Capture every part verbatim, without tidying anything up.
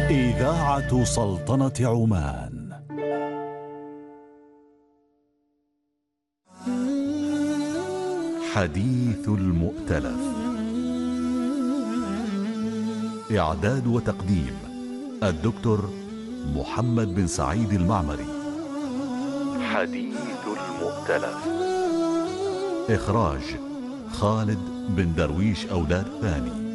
إذاعة سلطنة عمان. حديث المؤتلف. إعداد وتقديم الدكتور محمد بن سعيد المعمري. حديث المؤتلف. إخراج خالد بن درويش أولاد ثاني.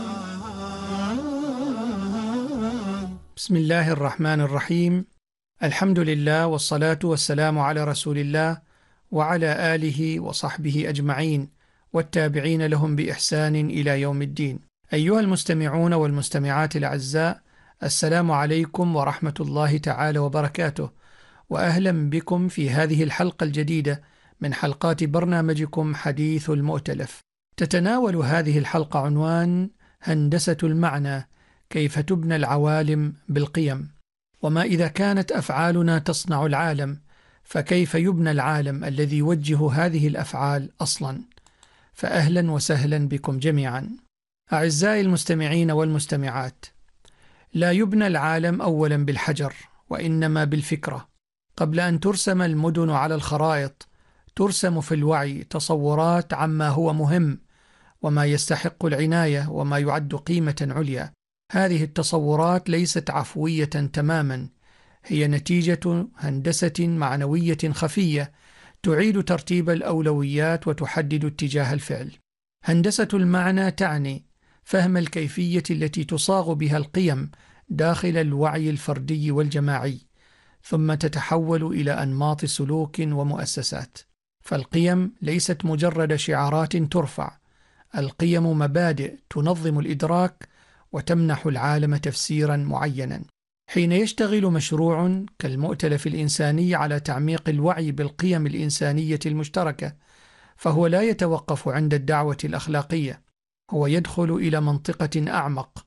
بسم الله الرحمن الرحيم. الحمد لله والصلاة والسلام على رسول الله وعلى آله وصحبه أجمعين والتابعين لهم بإحسان إلى يوم الدين. أيها المستمعون والمستمعات الأعزاء، السلام عليكم ورحمة الله تعالى وبركاته، وأهلا بكم في هذه الحلقة الجديدة من حلقات برنامجكم حديث المؤتلف. تتناول هذه الحلقة عنوان هندسة المعنى، كيف تبنى العوالم بالقيم. وما إذا كانت أفعالنا تصنع العالم، فكيف يبنى العالم الذي يوجه هذه الأفعال أصلا؟ فأهلا وسهلا بكم جميعا. أعزائي المستمعين والمستمعات، لا يبنى العالم أولا بالحجر، وإنما بالفكرة. قبل أن ترسم المدن على الخرائط، ترسم في الوعي تصورات عما هو مهم وما يستحق العناية وما يعد قيمة عليا. هذه التصورات ليست عفوية تماما، هي نتيجة هندسة معنوية خفية تعيد ترتيب الأولويات وتحدد اتجاه الفعل. هندسة المعنى تعني فهم الكيفية التي تصاغ بها القيم داخل الوعي الفردي والجماعي، ثم تتحول إلى أنماط سلوك ومؤسسات. فالقيم ليست مجرد شعارات ترفع، القيم مبادئ تنظم الإدراك وتمنح العالم تفسيرا معينا. حين يشتغل مشروع كالمؤتلف الإنساني على تعميق الوعي بالقيم الإنسانية المشتركة، فهو لا يتوقف عند الدعوة الأخلاقية، هو يدخل إلى منطقة أعمق،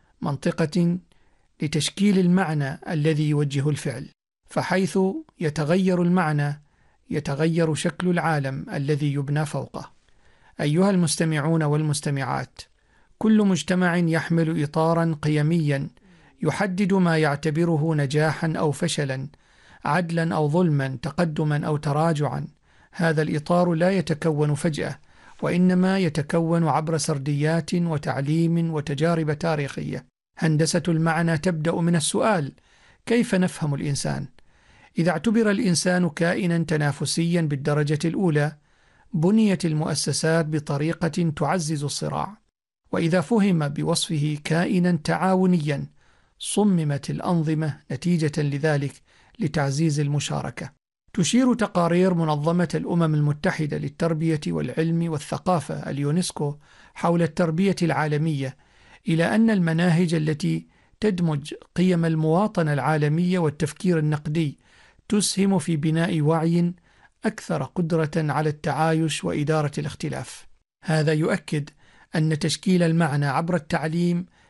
منطقة لتشكيل المعنى الذي يوجه الفعل. فحيث يتغير المعنى، يتغير شكل العالم الذي يبنى فوقه. أيها المستمعون والمستمعات، كل مجتمع يحمل إطارا قيميا يحدد ما يعتبره نجاحا أو فشلا، عدلا أو ظلما، تقدما أو تراجعا. هذا الإطار لا يتكون فجأة، وإنما يتكون عبر سرديات وتعليم وتجارب تاريخية. هندسة المعنى تبدأ من السؤال: كيف نفهم الإنسان؟ إذا اعتبر الإنسان كائنا تنافسيا بالدرجة الأولى، بنيت المؤسسات بطريقة تعزز الصراع. وإذا فهم بوصفه كائنا تعاونيا، صممت الأنظمة نتيجة لذلك لتعزيز المشاركة. تشير تقارير منظمة الأمم المتحدة للتربية والعلم والثقافة اليونسكو حول التربية العالمية إلى أن المناهج التي تدمج قيم المواطنة العالمية والتفكير النقدي تسهم في بناء وعي أكثر قدرة على التعايش وإدارة الاختلاف. هذا يؤكد أن تشكيل المعنى عبر التعليم